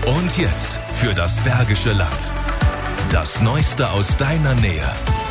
Und jetzt für das Bergische Land. Das Neueste aus deiner Nähe.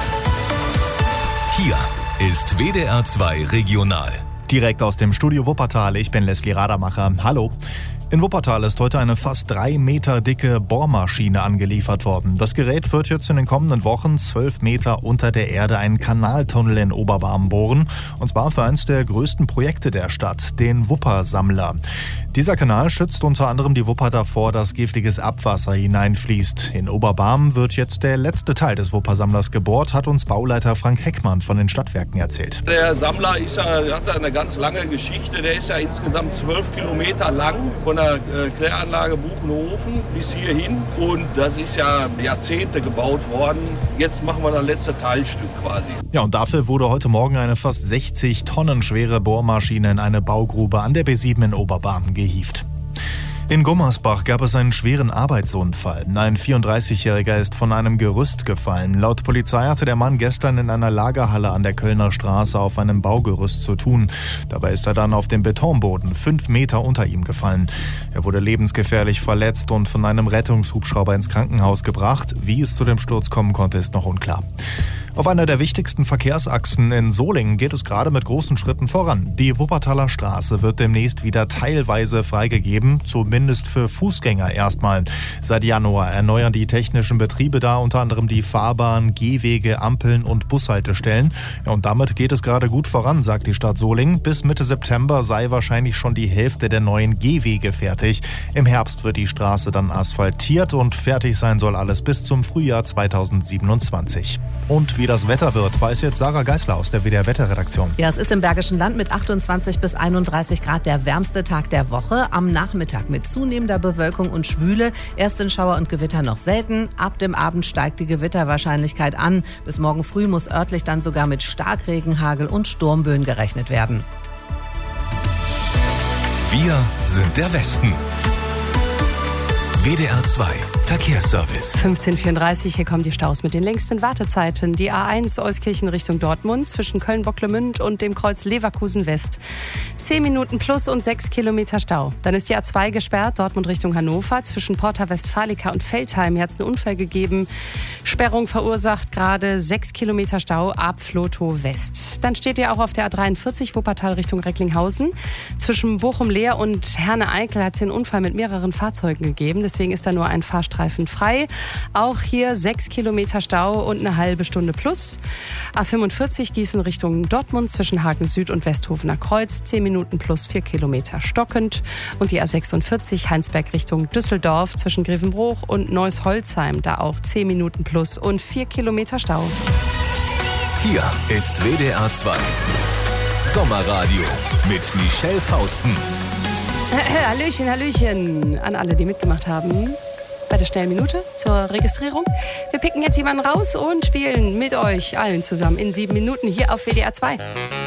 Hier ist WDR 2 Regional. Direkt aus dem Studio Wuppertal, ich bin Leslie Radermacher. Hallo. In Wuppertal ist heute eine fast 3 Meter dicke Bohrmaschine angeliefert worden. Das Gerät wird jetzt in den kommenden Wochen 12 Meter unter der Erde einen Kanaltunnel in Oberbarm bohren. Und zwar für eines der größten Projekte der Stadt, den Wuppersammler. Dieser Kanal schützt unter anderem die Wupper davor, dass giftiges Abwasser hineinfließt. In Oberbarm wird jetzt der letzte Teil des Wuppersammlers gebohrt, hat uns Bauleiter Frank Heckmann von den Stadtwerken erzählt. Der Sammler hat eine ganz lange Geschichte. Der ist ja insgesamt 12 Kilometer lang, von der Kläranlage Buchenhofen bis hierhin. Und das ist ja Jahrzehnte gebaut worden. Jetzt machen wir das letzte Teilstück quasi. Ja, und dafür wurde heute Morgen eine fast 60 Tonnen schwere Bohrmaschine in eine Baugrube an der B7 in Oberbarm gehievt. In Gummersbach gab es einen schweren Arbeitsunfall. Ein 34-Jähriger ist von einem Gerüst gefallen. Laut Polizei hatte der Mann gestern in einer Lagerhalle an der Kölner Straße auf einem Baugerüst zu tun. Dabei ist er dann auf den Betonboden 5 Meter unter ihm gefallen. Er wurde lebensgefährlich verletzt und von einem Rettungshubschrauber ins Krankenhaus gebracht. Wie es zu dem Sturz kommen konnte, ist noch unklar. Auf einer der wichtigsten Verkehrsachsen in Solingen geht es gerade mit großen Schritten voran. Die Wuppertaler Straße wird demnächst wieder teilweise freigegeben, zumindest für Fußgänger erstmal. Seit Januar erneuern die technischen Betriebe da unter anderem die Fahrbahn, Gehwege, Ampeln und Bushaltestellen. Ja, und damit geht es gerade gut voran, sagt die Stadt Solingen. Bis Mitte September sei wahrscheinlich schon die Hälfte der neuen Gehwege fertig. Im Herbst wird die Straße dann asphaltiert und fertig sein soll alles bis zum Frühjahr 2027. Und wie das Wetter wird, weiß jetzt Sarah Geisler aus der WDR-Wetterredaktion. Ja, es ist im Bergischen Land mit 28 bis 31 Grad der wärmste Tag der Woche. Am Nachmittag mit zunehmender Bewölkung und Schwüle. Erst in Schauer und Gewitter noch selten. Ab dem Abend steigt die Gewitterwahrscheinlichkeit an. Bis morgen früh muss örtlich dann sogar mit Starkregen, Hagel und Sturmböen gerechnet werden. Wir sind der Westen. WDR 2 Verkehrsservice. 15:34, hier kommen die Staus mit den längsten Wartezeiten. Die A1 Euskirchen Richtung Dortmund zwischen Köln-Bocklemünd und dem Kreuz Leverkusen West. 10 Minuten plus und 6 Kilometer Stau. Dann ist die A2 gesperrt, Dortmund Richtung Hannover. Zwischen Porta Westfalica und Veltheim hat es einen Unfall gegeben. Sperrung verursacht gerade 6 Kilometer Stau ab Flotow West. Dann steht ihr auch auf der A43 Wuppertal Richtung Recklinghausen. Zwischen Bochum-Leer und Herne-Eickel hat es einen Unfall mit mehreren Fahrzeugen gegeben. Deswegen ist da nur ein Fahrstreifen frei. Auch hier 6 Kilometer Stau und eine halbe Stunde plus. A45 Gießen Richtung Dortmund zwischen Hagen Süd und Westhofener Kreuz. 10 Minuten plus 4 Kilometer stockend. Und die A46 Heinsberg Richtung Düsseldorf zwischen Grevenbruch und Neuss-Holzheim. Da auch 10 Minuten plus und 4 Kilometer Stau. Hier ist WDR 2 Sommerradio mit Michelle Fausten. Hallöchen, Hallöchen an alle, die mitgemacht haben bei der schnellen Minute zur Registrierung. Wir picken jetzt jemanden raus und spielen mit euch allen zusammen in 7 Minuten hier auf WDR 2.